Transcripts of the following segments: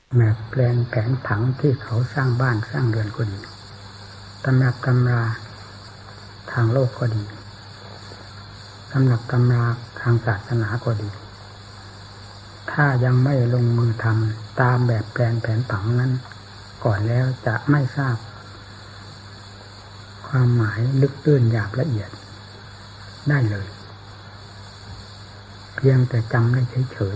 แบบแปลนแผนผังที่เขาสร้างบ้านสร้างเรือนก็ดีตำรับตำราทางโลกก็ดีตำรับตำราทางศาสนาก็ดีถ้ายังไม่ลงมือทำตามแบบแปลนแผนผังนั้นก่อนแล้วจะไม่ทราบความหมายลึกตื้นหยาบละเอียดได้เลยเพียงแต่จำได้เฉย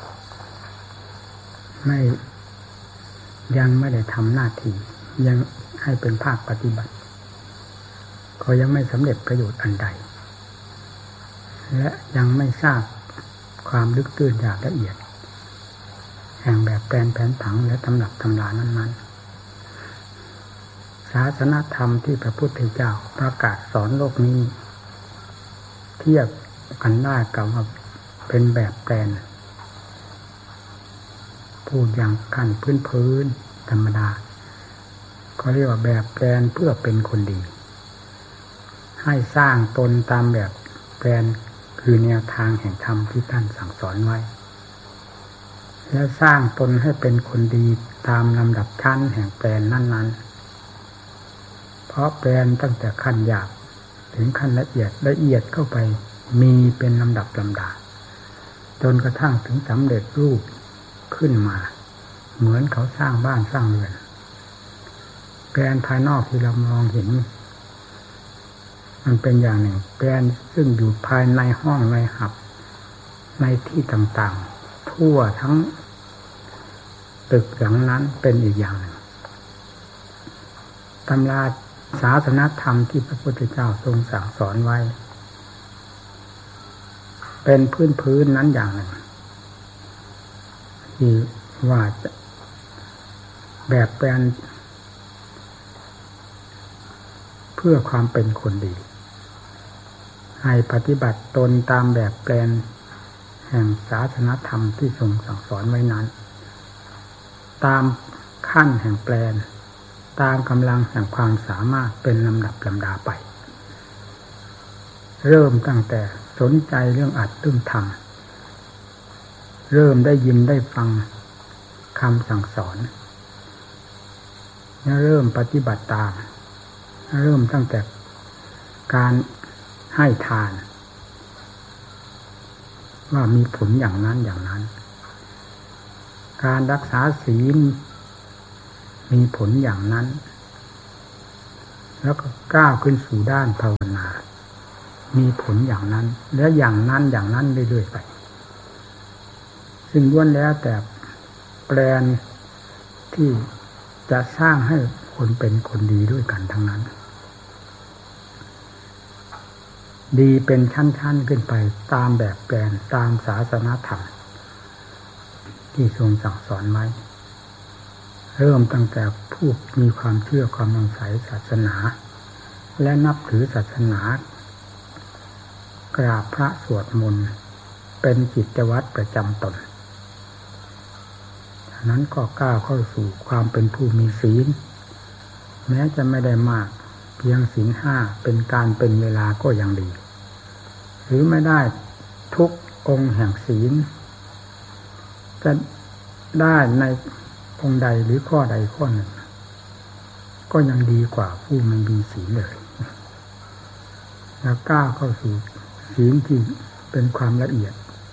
ๆยังไม่ได้ทำหน้าที่ยังให้เป็นภาคปฏิบัติก็ยังไม่สำเร็จประโยชน์อันใดและยังไม่ทราบความลึกตื้นหยาบละเอียดแห่งแบบแปลนแผนผังและตำรับตำรานั้นๆศาสนธรรมที่พระพุทธเจ้าประกาศสอนโลกนี้เทียบกันได้กับว่าเป็นแบบแปลนพูดอย่างขั้นพื้นธรรมดาก็เรียกว่าแบบแปลนเพื่อเป็นคนดีให้สร้างตนตามแบบแปลนคือแนวทางแห่งธรรมที่ท่านสั่งสอนไว้และสร้างตนให้เป็นคนดีตามลำดับชั้นแห่งแปลนนั้นๆเพราะแปลนตั้งแต่ขั้นหยาบถึงขั้นละเอียดเข้าไปมีเป็นลำดับลำดาจนกระทั่งถึงสำเร็จรูปขึ้นมาเหมือนเขาสร้างบ้านสร้างเรือนแปลนภายนอกที่เรามองเห็นมันเป็นอย่างหนึ่งแปลนซึ่งอยู่ภายในห้องในหับในที่ต่างๆทั่วทั้งตึกหลังนั้นเป็นอีกอย่างหนึ่งตำราศาสนธรรมที่พระพุทธเจ้าทรงสั่งสอนไว้เป็นพื้นนั้นอย่างหนึ่งที่ว่าแบบแปลนเพื่อความเป็นคนดีให้ปฏิบัติตนตามแบบแปลนแห่งศาสนธรรมที่ทรงสั่งสอนไว้นั้นตามขั้นแห่งแปลนตามกำลังแห่งความสามารถเป็นลำดับลำดาไปเริ่มตั้งแต่สนใจเรื่องอัดเรื่องทำเริ่มได้ยินได้ฟังคำสั่งสอนและเริ่มปฏิบัติตามเริ่มตั้งแต่การให้ทานว่ามีผลอย่างนั้นอย่างนั้นการรักษาศีลมีผลอย่างนั้นแล้วก็ก้าวขึ้นสู่ด้านภาวนามีผลอย่างนั้นและอย่างนั้นเรื่อยๆไปซึ่งล้วนแล้วแต่แปลนที่จะสร้างให้คนเป็นคนดีด้วยกันทั้งนั้นดีเป็นชั้นๆขึ้นไปตามแบบแปลนตามศาสนธรรมที่ทรงสั่งสอนไว้เริ่มตั้งแต่ผู้มีความเชื่อความเลื่อมใสศาสนาและนับถือศาสนากราบพระสวดมนต์เป็นกิจวัตรประจำตนฉะนั้นก็ก้าวเข้าสู่ความเป็นผู้มีศีลแม้จะไม่ได้มากเพียงศีล 5เป็นการเป็นเวลาก็ยังดีหรือไม่ได้ทุกองค์แห่งศีลจะได้ในองค์ใดหรือข้อใดข้อหนึ่งก็ยังดีกว่าผู้ไม่มีศีลเลยแล้วก้าวเข้าสู่ศีลที่เป็นความละเอียด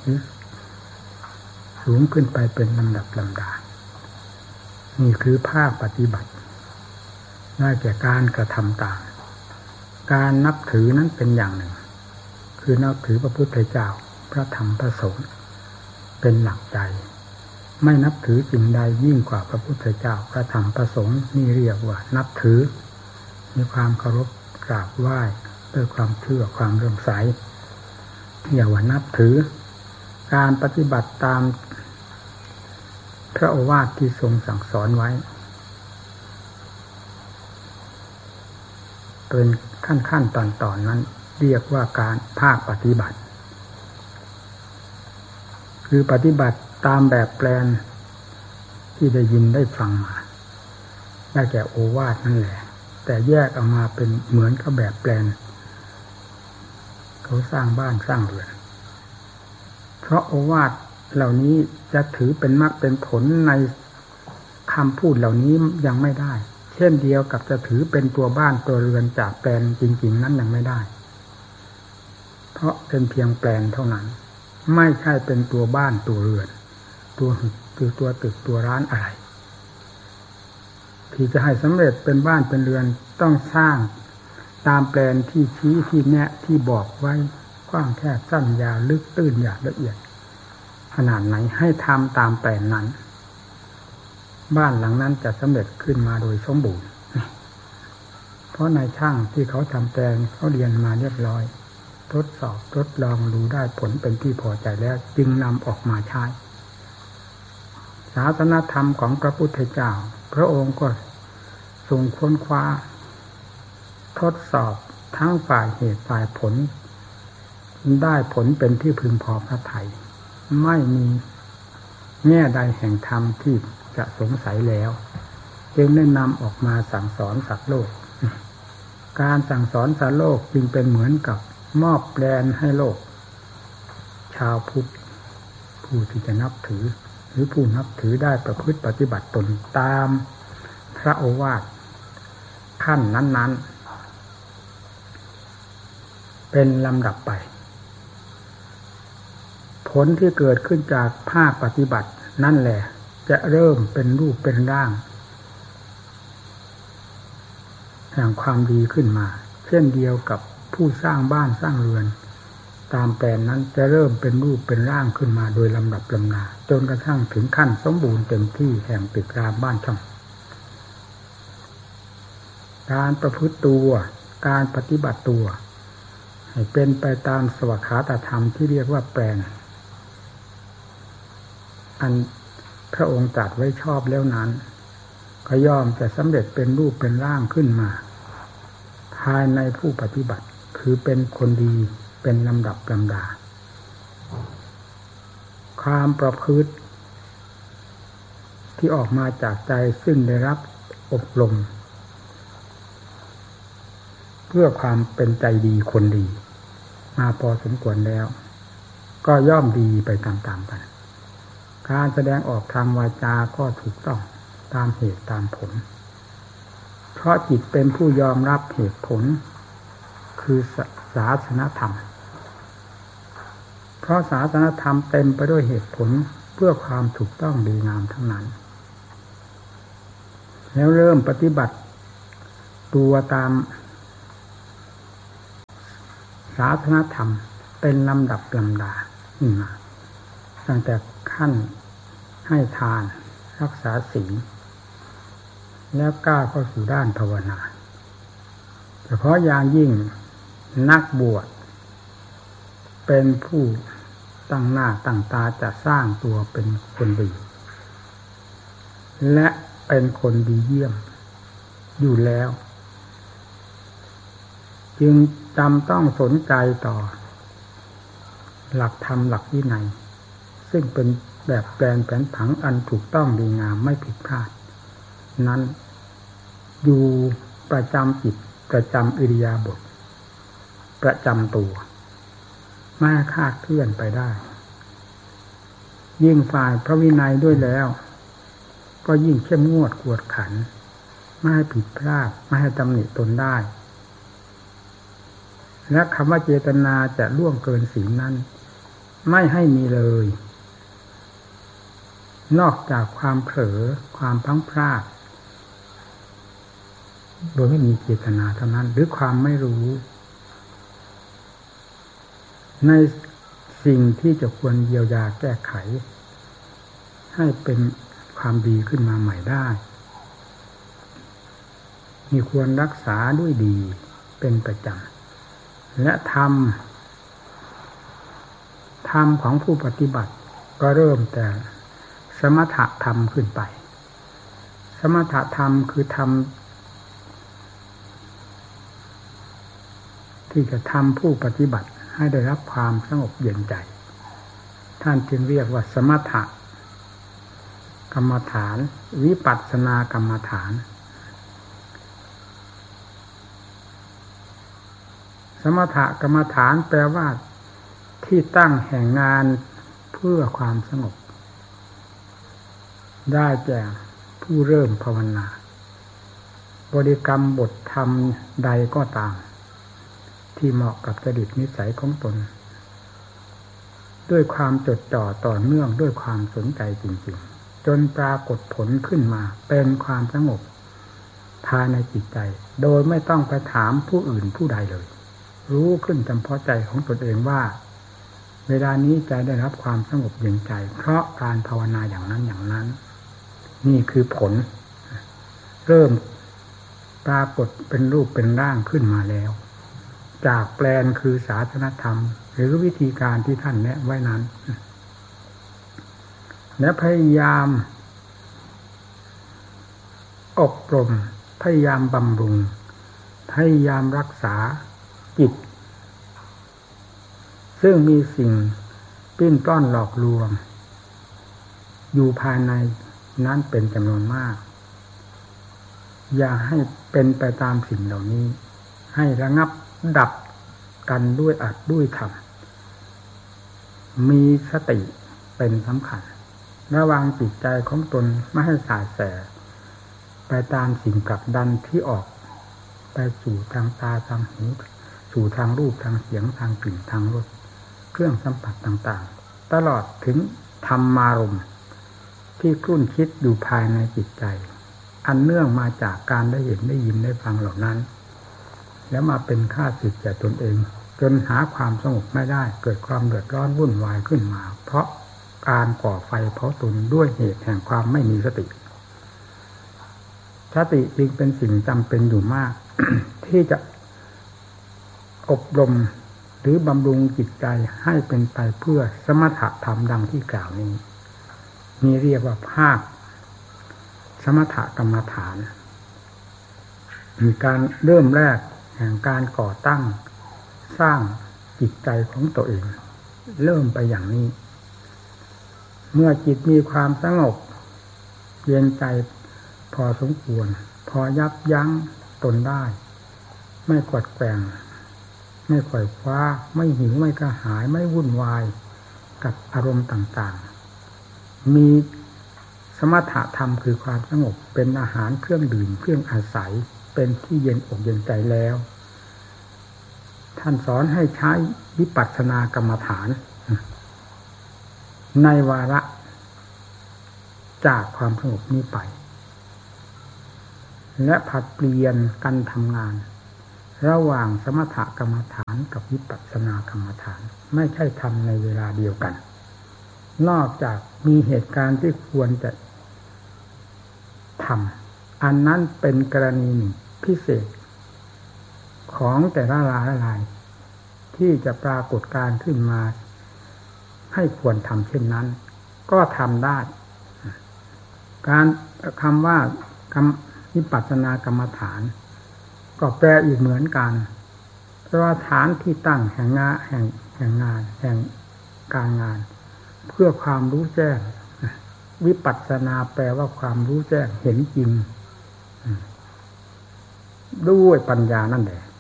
สูงขึ้นไปเป็นลำดับลำดานี่คือภาคปฏิบัติได้แก่การกระทำตามการนับถือนั้นเป็นอย่างหนึ่งคือนับถือพระพุทธเจ้าพระธรรมพระสงฆ์เป็นหลักใจไม่นับถือสิ่งใดยิ่งกว่าพระพุทธเจ้าพระธรรมพระสงฆ์นี่เรียกว่านับถือมีความเคารพกราบไหว้ด้วยความเชื่อความเลื่อมใสอย่าว่านับถือการปฏิบัติตามพระโอวาทที่ทรงสั่งสอนไว้เป็นขั้นตอนนั้นเรียกว่าการภาคปฏิบัติคือปฏิบัติตามแบบแปลนที่ได้ยินได้ฟังมาได้แก่โอวาทนั่นแหละแต่แยกออกมาเป็นเหมือนกับแบบแปลนเขาสร้างบ้านสร้างเรือนเพราะโอวาทเหล่านี้จะถือเป็นมรรคเป็นผลในคำพูดเหล่านี้ยังไม่ได้เช่นเดียวกับจะถือเป็นตัวบ้านตัวเรือนจากแปลนจริงๆนั้นยังไม่ได้เพราะเป็นเพียงแปลนเท่านั้นไม่ใช่เป็นตัวบ้านตัวเรือนตัวตึกตัวร้านอะไรที่จะให้สำเร็จเป็นบ้านเป็นเรือนต้องสร้างตามแปลนที่ชี้ที่แนะที่บอกไว้กว้างแคบสั้นยาวลึกตื้นหยาบละเอียดขนาดไหนให้ทำตามแปลนนั้นบ้านหลังนั้นจะสำเร็จขึ้นมาโดยสมบูรณ์เพราะนายช่างที่เขาทำแปลนเขาเรียนมาเรียบร้อยทดสอบทดลองดูได้ผลเป็นที่พอใจแล้วจึงนำออกมาใช้ศาสนธรรมของพระพุทธเจ้าพระองค์ก็ทรงค้นคว้าทดสอบทั้งฝ่ายเหตุฝ่ายผลได้ผลเป็นที่พึงพอพระทัยไม่มีแง่ใดแห่งธรรมที่จะสงสัยแล้วจึงได้นำออกมาสั่งสอนสัตว์โลกการสั่งสอนสัตว์โลกจึงเป็นเหมือนกับมอบแปลนให้โลกชาวพุทธผู้ที่จะนับถือหรือผู้นับถือได้ประพฤติปฏิบัติตนตามพระโอวาทขั้นนั้นๆเป็นลำดับไปผลที่เกิดขึ้นจากภาคปฏิบัตินั่นแหละจะเริ่มเป็นรูปเป็นร่างแห่งความดีขึ้นมาเช่นเดียวกับผู้สร้างบ้านสร้างเรือนตามแปลนนั้นจะเริ่มเป็นรูปเป็นร่างขึ้นมาโดยลำดับลำนาจนกระทั่งถึงขั้นสมบูรณ์เต็มที่แห่งตึกรามบ้านช่องการประพฤติตัวการปฏิบัติตัวให้เป็นไปตามสวขาตธรรมที่เรียกว่าแปลนอันพระองค์ตรัสไว้ชอบแล้วนั้นก็ย่อมจะสำเร็จเป็นรูปเป็นร่างขึ้นมาภายในผู้ปฏิบัติคือเป็นคนดีเป็นลำดับลำดาความประพฤติที่ออกมาจากใจซึ่งได้รับอบรมเพื่อความเป็นใจดีคนดีมาพอสมควรแล้วก็ย่อมดีไปตามๆกันการแสดงออกทางวาจาก็ถูกต้องตามเหตุตามผลเพราะจิตเป็นผู้ยอมรับเหตุผลคือศาสนธรรมเพราะศาสนธรรมเต็มไปด้วยเหตุผลเพื่อความถูกต้องดีงามทั้งนั้นแล้วเริ่มปฏิบัติตัวตามศาสนธรรมเป็นลำดับลำดาขึ้นมาตั้งแต่ขั้นให้ทานรักษาศีลแล้วก้าวเข้าสู่ด้านภาวนาเฉพาะอย่างยิ่งนักบวชเป็นผู้ตั้งหน้าตั้งตาจะสร้างตัวเป็นคนดีและเป็นคนดีเยี่ยมอยู่แล้วจึงจำต้องสนใจต่อหลักธรรมหลักวินัยซึ่งเป็นแบบแปลนแผนผังอันถูกต้องดีงามไม่ผิดพลาดนั้นอยู่ประจำจิตประจำอิริยาบถประจำตัวไม่คลาดเคลื่อนไปได้ยิ่งฝ่ายพระวินัยด้วยแล้วก็ยิ่งเข้มงวดกวดขันไม่ให้ผิดพลาดไม่ให้ตำหนิตนได้และคำว่าเจตนาจะล่วงเกินศีลนั้นไม่ให้มีเลยนอกจากความเผลอความพลั้งพลาดโดยไม่มีเจตนาเท่านั้นหรือความไม่รู้ในสิ่งที่จะควรเยียวยาแก้ไขให้เป็นความดีขึ้นมาใหม่ได้มีควรรักษาด้วยดีเป็นประจำและธรรมของผู้ปฏิบัติก็เริ่มแต่สมถะธรรมขึ้นไปสมถะธรรมคือธรรมที่จะทำผู้ปฏิบัติให้ได้รับความสงบเย็นใจท่านจึงเรียกว่าสมถะกรรมฐานวิปัสสนากรรมฐานสมถะกรรมฐานแปลว่าที่ตั้งแห่งงานเพื่อความสงบได้แก่ผู้เริ่มภาวนาบริกรรมบทธรรมใดก็ตามที่เหมาะกับจริตนิสัยของตนด้วยความจดจ่อต่อเนื่องด้วยความสนใจจริงๆจนปรากฏผลขึ้นมาเป็นความสงบภายในจิตใจโดยไม่ต้องไปถามผู้อื่นผู้ใดเลยรู้ขึ้นเฉพาะใจของตนเองว่าเวลานี้ใจได้รับความสงบเย็นใจเพราะการภาวนาอย่างนั้นอย่างนั้นนี่คือผลเริ่มปรากฏเป็นรูปเป็นร่างขึ้นมาแล้วจากแปลนคือศาสนธรรมหรือวิธีการที่ท่านแนะไว้นั้นและพยายามอบรมพยายามบำรุงพยายามรักษาจิตซึ่งมีสิ่งปิ้นปล้อนหลอกลวงอยู่ภายในนั้นเป็นจำนวนมากอย่าให้เป็นไปตามสิ่งเหล่านี้ให้ระงับดับกันด้วยอัดด้วยธรรมมีสติเป็นสำคัญระวังจิตใจของตนไม่ให้สายแสไปตามสิ่งผลักดันที่ออกไปสู่ทางตาทางหูสู่ทางรูปทางเสียงทางกลิ่นทางรสเครื่องสัมผัสต่างๆตลอดถึงธรรมารมณ์ที่ครุ่นคิดอยู่ภายในจิตใจอันเนื่องมาจากการได้เห็นได้ยินได้ฟังเหล่านั้นแล้วมาเป็นข้าศึกแก่ตนเองจนหาความสงบไม่ได้เกิดความเดือดร้อนวุ่นวายขึ้นมาเพราะการก่อไฟเผาตนด้วยเหตุแห่งความไม่มีสติจึงเป็นสิ่งจำเป็นอยู่มาก ที่จะอบรมหรือบำรุงจิตใจให้เป็นไปเพื่อสมถะธรรมดังที่กล่าวนี้มีเรียกว่าภาคสมถกรรมฐานมีการเริ่มแรกแห่งการก่อตั้งสร้างจิตใจของตัวเองเริ่มไปอย่างนี้เมื่อจิตมีความสงบเย็นใจพอสมควรพอยับยั้งตนได้ไม่กวัดแกว่งไม่ขวายคว้าไม่หิวไม่กระหายไม่วุ่นวายกับอารมณ์ต่างๆมีสมถะธรรมคือความสงบเป็นอาหารเครื่องดื่มเครื่องอาศัยเป็นที่เย็นอกเย็นใจแล้วท่านสอนให้ใช้วิปัสสนากรรมฐานในวาระจากความสงบนี้ไปและผลัดเปลี่ยนกันทำงานระหว่างสมถกรรมฐานกับวิปัสสนากรรมฐานไม่ใช่ทำในเวลาเดียวกันนอกจากมีเหตุการณ์ที่ควรจะทำอันนั้นเป็นกรณีหนึ่งพิเศษของแต่ละรายที่จะปรากฏการขึ้นมาให้ควรทำเช่นนั้นก็ทำได้การคำว่าวิปัสสนากรรมฐานก็แปลอีกเหมือนกันเพราะว่าฐานที่ตั้งแห่งงานแห่งการงานเพื่อความรู้แจ้งวิปัสสนาแปลว่าความรู้แจ้งเห็นจริงด้วยปัญญานั่นแหละ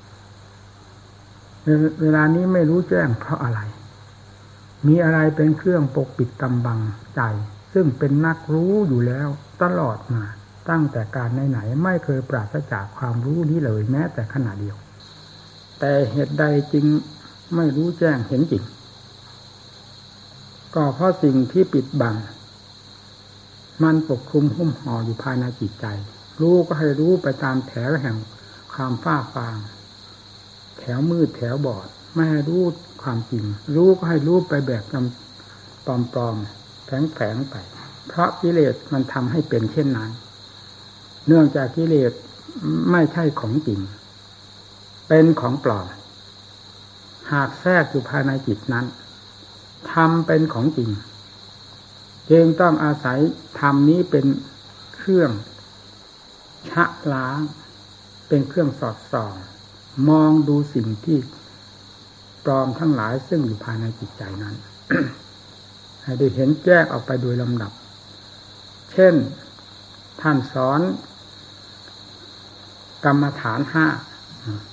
เวลานี้ไม่รู้แจ้งเพราะอะไรมีอะไรเป็นเครื่องปกปิดกำบังใจซึ่งเป็นนักรู้อยู่แล้วตลอดมาตั้งแต่การไหนๆไม่เคยปราศจากความรู้นี้เลยแม้แต่ขณะเดียวแต่เหตุใดจึงไม่รู้แจ้งเห็นจริงก็เพราะสิ่งที่ปิดบังมันปกคลุมหุ้มห่ออยู่ภายในจิตใจรู้ก็ให้รู้ไปตามแถวแห่งความฟ้าฟางแถวมืดแถวบอดไม่ให้รู้ความจริงรู้ก็ให้รู้ไปแบบปลอมๆแฝงไปเพราะกิเลสมันทำให้เป็นเช่นนั้นเนื่องจากกิเลสไม่ใช่ของจริงเป็นของปลอมหากแทรกอยู่ภายในจิตนั้นทำเป็นของจริงจึงต้องอาศัยธรรมนี้เป็นเครื่องชะล้างเป็นเครื่องสอดส่องมองดูสิ่งที่ปลอมทั้งหลายซึ่งอยู่ภายในจิตใจนั้น ให้ได้เห็นแจ้งออกไปโดยลำดับเช่นท่านสอนกรรมฐาน5